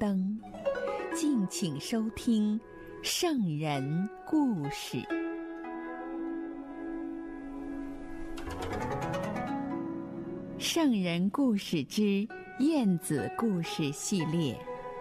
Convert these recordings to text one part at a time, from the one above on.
灯，敬请收听圣人故事。圣人故事之晏子故事系列。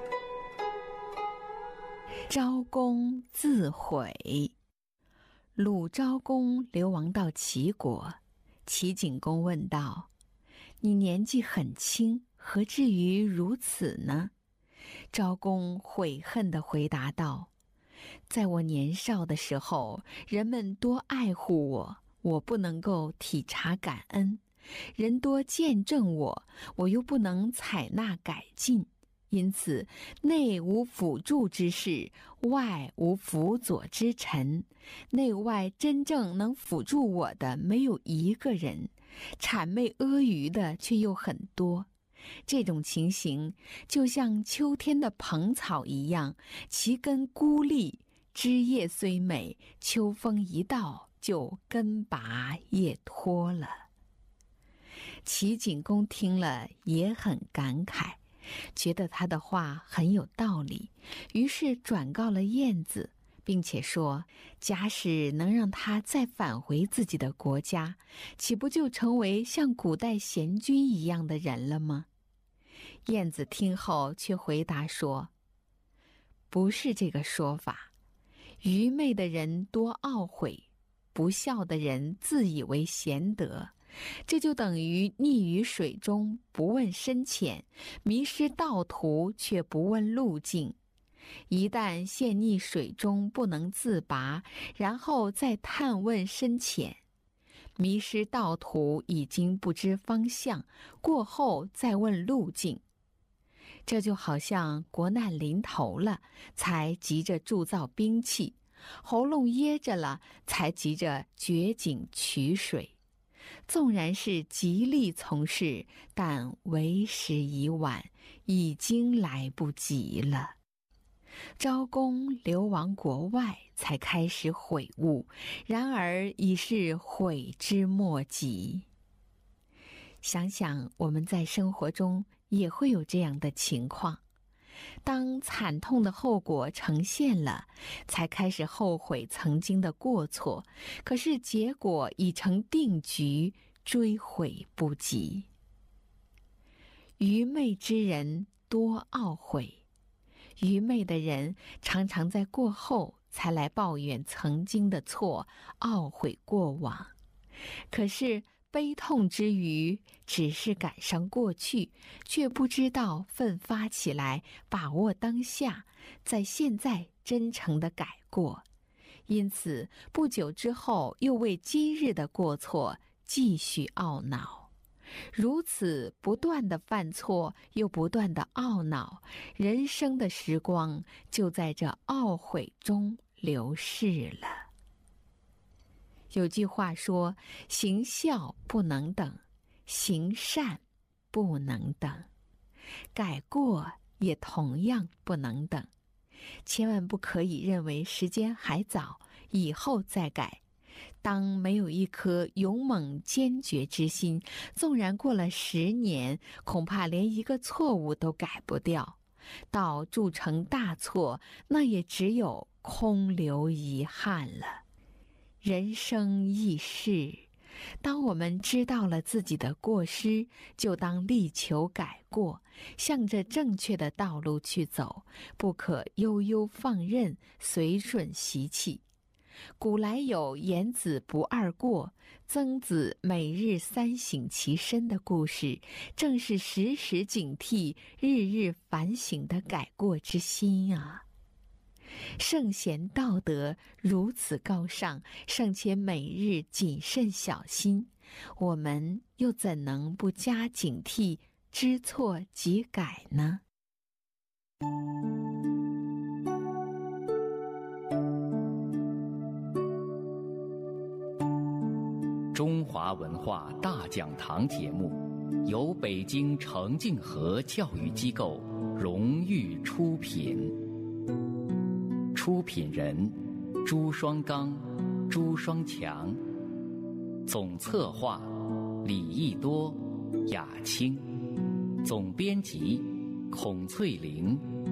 昭公自毁。鲁昭公流亡到齐国，齐景公问道：你年纪很轻，何至于如此呢？昭公悔恨地回答道：在我年少的时候，人们多爱护我，我不能够体察感恩；人多见证我，我又不能采纳改进。因此，内无辅助之士，外无辅佐之臣。内外真正能辅助我的没有一个人，谄媚阿谀的却又很多。这种情形就像秋天的蓬草一样，其根孤立，枝叶虽美，秋风一到就根拔叶脱了。齐景公听了也很感慨，觉得他的话很有道理，于是转告了晏子，并且说，假使能让他再返回自己的国家，岂不就成为像古代贤君一样的人了吗？晏子听后却回答说，不是这个说法。愚昧的人多懊悔，不孝的人自以为贤德，这就等于溺于水中不问深浅，迷失道途却不问路径。一旦陷溺水中不能自拔，然后再探问深浅，迷失道途已经不知方向，过后再问路径。这就好像国难临头了，才急着铸造兵器，喉咙噎着了，才急着掘井取水。纵然是极力从事，但为时已晚，已经来不及了。昭公流亡国外，才开始悔悟，然而已是悔之莫及。想想我们在生活中也会有这样的情况，当惨痛的后果呈现了，才开始后悔曾经的过错，可是结果已成定局，追悔不及。愚昧之人多懊悔，愚昧的人常常在过后才来抱怨曾经的错，懊悔过往。可是悲痛之余，只是感伤过去，却不知道奋发起来，把握当下，在现在真诚地改过。因此不久之后又为今日的过错继续懊恼。如此不断地犯错，又不断地懊恼，人生的时光就在这懊悔中流逝了。有句话说，行孝不能等，行善不能等，改过也同样不能等。千万不可以认为时间还早，以后再改。当没有一颗勇猛坚决之心，纵然过了10年，恐怕连一个错误都改不掉。到铸成大错，那也只有空留遗憾了。人生易逝，当我们知道了自己的过失，就当力求改过，向着正确的道路去走，不可悠悠放任，随顺习气。古来有颜子不贰过，曾子每日3省其身的故事，正是时时警惕，日日反省的改过之心啊。圣贤道德如此高尚，尚且每日谨慎小心，我们又怎能不加警惕，知错即改呢？ 中华文化大讲堂节目由北京程敬和教育机构荣誉出品，出品人朱双刚、朱双强，总策划李益多、雅青，总编辑孔翠玲。